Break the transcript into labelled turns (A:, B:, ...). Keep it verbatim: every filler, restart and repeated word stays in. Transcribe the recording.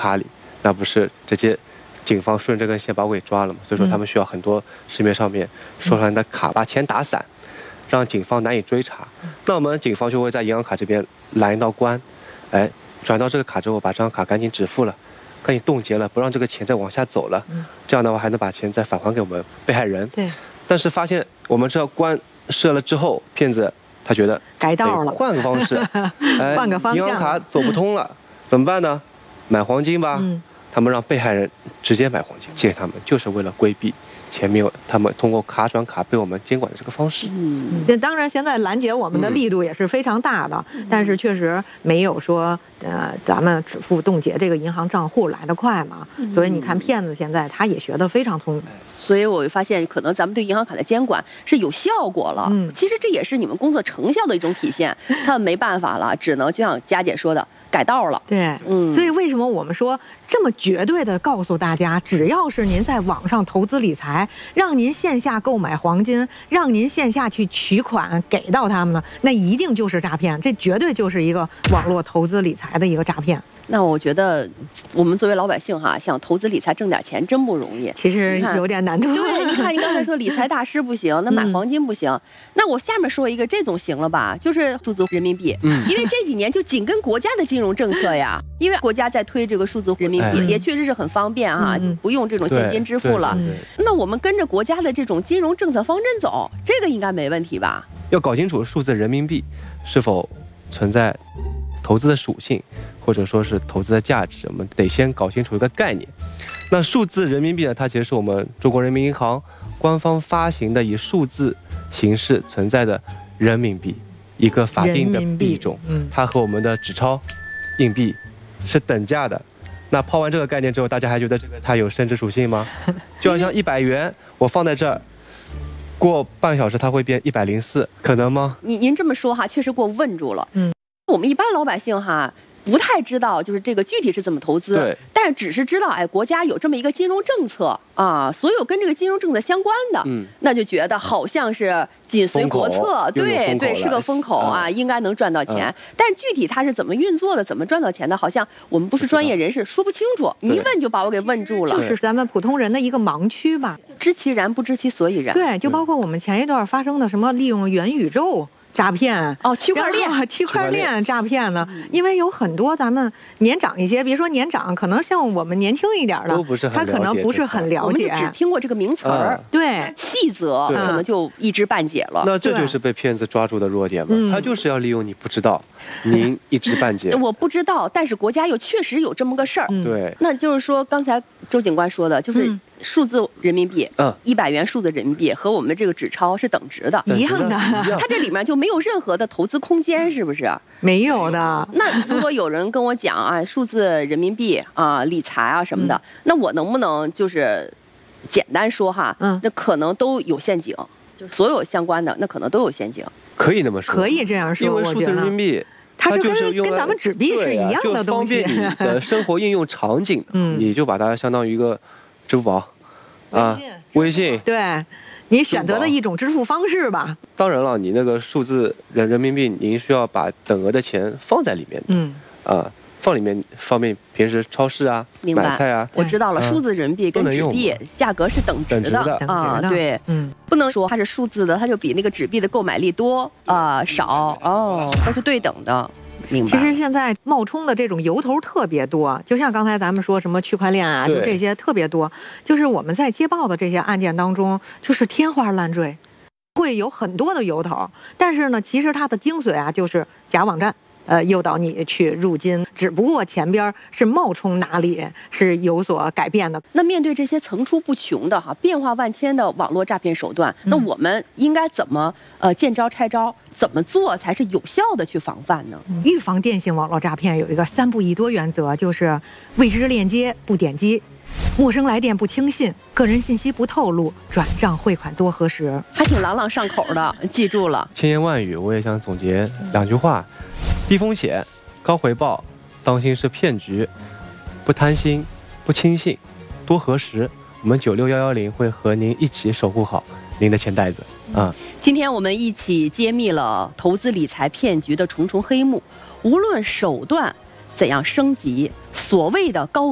A: 卡里，那不是直接警方顺这根线把我给抓了嘛？所以说他们需要很多市面上面收上来的卡把钱打散，让警方难以追查。那我们警方就会在银行卡这边拦一道关，哎，转到这个卡之后，把这张卡赶紧止付了，赶紧冻结了，不让这个钱再往下走了。这样的话还能把钱再返还给我们被害人。
B: 对。但
A: 是发现我们这关设了之后，骗子他觉得
B: 改道了，
A: 换个方式，
B: 哎，换个方向，
A: 银行卡走不通了，怎么办呢？买黄金吧。嗯，他们让被害人直接买黄金借给他们，就是为了规避前面他们通过卡转卡被我们监管的这个方式。
B: 嗯，那当然，现在拦截我们的力度也是非常大的，嗯、但是确实没有说呃咱们止付冻结这个银行账户来得快嘛。嗯、所以你看，骗子现在他也学得非常聪明。
C: 所以我发现，可能咱们对银行卡的监管是有效果了。嗯，其实这也是你们工作成效的一种体现。他们没办法了，只能就像佳姐说的。改道了，
B: 对，嗯，所以为什么我们说这么绝对的告诉大家，只要是您在网上投资理财，让您线下购买黄金，让您线下去取款给到他们呢，那一定就是诈骗，这绝对就是一个网络投资理财的一个诈骗。
C: 那我觉得，我们作为老百姓哈，想投资理财挣点钱真不容易，
B: 其实有点难度。
C: 对，你看你刚才说理财大师不行，那买黄金不行，嗯、那我下面说一个，这总行了吧？就是数字人民币，嗯，因为这几年就紧跟国家的金融政策呀，因为国家在推这个数字人民币，哎、也确实是很方便哈，嗯、就不用这种现金支付了。那我们跟着国家的这种金融政策方针走，这个应该没问题吧？
A: 要搞清楚数字人民币是否存在投资的属性，或者说是投资的价值，我们得先搞清楚一个概念。那数字人民币呢，它其实是我们中国人民银行官方发行的以数字形式存在的人民币，一个法定的币种，嗯、它和我们的纸钞、硬币是等价的。那抛完这个概念之后，大家还觉得这个它有升值属性吗？就好像一百元，我放在这儿。过半个小时它会变一百零四，可能吗？
C: 您您这么说哈，确实给我问住了。嗯，我们一般老百姓哈不太知道，就是这个具体是怎么投资。对。但是只是知道，哎，国家有这么一个金融政策啊，所有跟这个金融政策相关的，嗯，那就觉得好像是紧随国策，对对，是个风口啊，嗯、应该能赚到钱。嗯、但是具体它是怎么运作的，怎么赚到钱的，好像我们不是专业人士，说不清楚。你一问就把我给问住了，
B: 就是咱们普通人的一个盲区吧，
C: 知其然不知其所以然。
B: 对，就包括我们前一段发生的什么利用元宇宙诈骗
C: 哦，区块链，
B: 区块链诈骗呢？因为有很多咱们年长一些，别说年长，可能像我们年轻一点的，
A: 都不是很
B: 他可能不是很了解，
C: 我们就只听过这个名词儿，
B: 对，
C: 细则可能就一知半解了。
A: 那这就是被骗子抓住的弱点嘛？他就是要利用你不知道，您一知半解。
C: 我不知道，但是国家又确实有这么个事儿。
A: 对，
C: 那就是说，刚才周警官说的，就是。数字人民币，嗯，一百元数字人民币和我们的这个纸钞是等值的，
B: 一样的。
C: 它这里面就没有任何的投资空间，是不是？
B: 没有的。
C: 那如果有人跟我讲啊，数字人民币啊，理财啊什么的，嗯、那我能不能就是简单说哈？嗯，那可能都有陷阱，就所有相关的那可能都有陷阱。
A: 可以那么说，
B: 可以这样说，
A: 因为数字人民币。
B: 它是跟跟咱们纸币是一样的东西，
A: 就方便你的生活应用场景，嗯，你就把它相当于一个支付宝。啊，微信，
B: 对，你选择的一种支付方式吧。
A: 当然了，你那个数字人人民币，您需要把等额的钱放在里面，嗯，啊，放里面方便平时超市啊、买菜啊。
C: 我知道了，数字人民币跟纸币价格是等值的啊，对，嗯，不能说它是数字的，它就比那个纸币的购买力多啊少哦，都是对等的。
B: 其实现在冒充的这种由头特别多，就像刚才咱们说什么区块链啊，就这些特别多。就是我们在接报的这些案件当中，就是天花乱坠，会有很多的由头。但是呢，其实它的精髓啊，就是假网站，呃，诱导你去入金，只不过前边是冒充哪里是有所改变的。
C: 那面对这些层出不穷的哈、变化万千的网络诈骗手段，嗯、那我们应该怎么呃见招拆招？怎么做才是有效的去防范呢？
B: 预防电信网络诈骗有一个三不一多原则，就是未知链接不点击，陌生来电不轻信，个人信息不透露，转账汇款多核实。
C: 还挺朗朗上口的，记住了。
A: 千言万语，我也想总结两句话：低风险、高回报，当心是骗局，不贪心、不轻信，多核实。我们九六幺幺零会和您一起守护好您的钱袋子啊！
C: 今天我们一起揭秘了投资理财骗局的重重黑幕，无论手段怎样升级，所谓的高